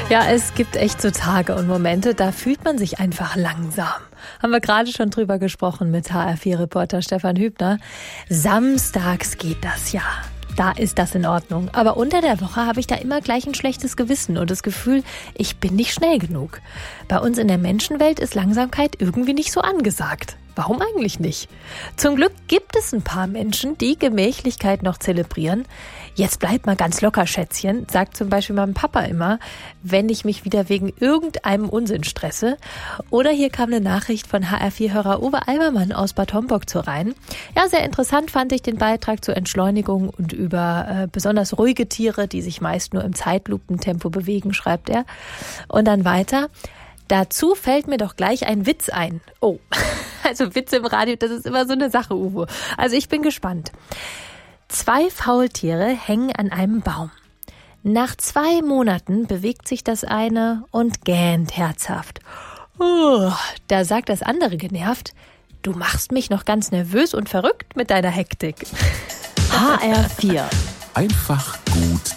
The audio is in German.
Ja, es gibt echt so Tage und Momente, da fühlt man sich einfach langsam. Haben wir gerade schon drüber gesprochen mit HR4-Reporter Stefan Hübner. Samstags geht das ja. Da ist das in Ordnung. Aber unter der Woche habe ich da immer gleich ein schlechtes Gewissen und das Gefühl, ich bin nicht schnell genug. Bei uns in der Menschenwelt ist Langsamkeit irgendwie nicht so angesagt. Warum eigentlich nicht? Zum Glück gibt es ein paar Menschen, die Gemächlichkeit noch zelebrieren. Jetzt bleib mal ganz locker, Schätzchen, sagt zum Beispiel meinem Papa immer, wenn ich mich wieder wegen irgendeinem Unsinn stresse. Oder hier kam eine Nachricht von HR4-Hörer Uwe Albermann aus Bad Homburg zu Rhein. Ja, sehr interessant fand ich den Beitrag zur Entschleunigung und über besonders ruhige Tiere, die sich meist nur im Zeitlupentempo bewegen, schreibt er. Und dann weiter. Dazu fällt mir doch gleich ein Witz ein. Oh, also Witze im Radio, das ist immer so eine Sache, Uwe. Also ich bin gespannt. 2 Faultiere hängen an einem Baum. Nach 2 Monaten bewegt sich das eine und gähnt herzhaft. Oh, da sagt das andere genervt, du machst mich noch ganz nervös und verrückt mit deiner Hektik. HR4. Einfach gut